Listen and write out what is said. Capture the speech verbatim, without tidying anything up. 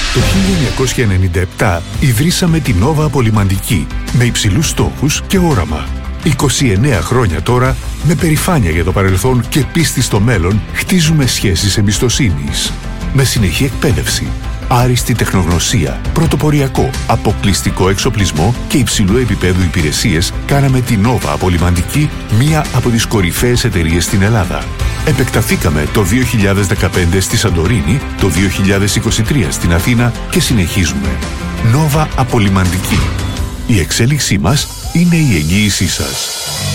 Το χίλια εννιακόσια ενενήντα επτά ιδρύσαμε την Nova Απολυμαντική με υψηλούς στόχους και όραμα. είκοσι εννέα χρόνια τώρα, με περηφάνεια για το παρελθόν και πίστη στο μέλλον, χτίζουμε σχέσεις εμπιστοσύνης. Με συνεχή εκπαίδευση, άριστη τεχνογνωσία, πρωτοποριακό, αποκλειστικό εξοπλισμό και υψηλού επίπεδου υπηρεσίες, κάναμε την Nova Απολυμαντική μία από τις κορυφαίες εταιρείες στην Ελλάδα. Επεκταθήκαμε το δύο χιλιάδες δεκαπέντε στη Σαντορίνη, το δύο χιλιάδες είκοσι τρία στην Αθήνα και συνεχίζουμε. Nova Απολυμαντική. Η εξέλιξή μας είναι η εγγύησή σας.